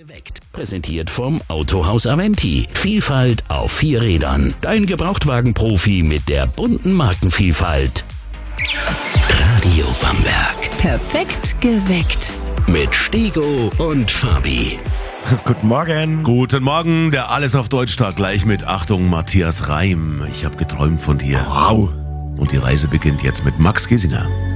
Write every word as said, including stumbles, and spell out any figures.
Geweckt. Präsentiert vom Autohaus Aventi. Vielfalt auf vier Rädern. Dein Gebrauchtwagen-Profi mit der bunten Markenvielfalt. Radio Bamberg. Perfekt geweckt. Mit Stego und Fabi. Guten Morgen. Guten Morgen, der Alles auf Deutsch-Tag gleich mit Achtung Matthias Reim. Ich habe geträumt von dir. Wow. Und die Reise beginnt jetzt mit Max Giesinger.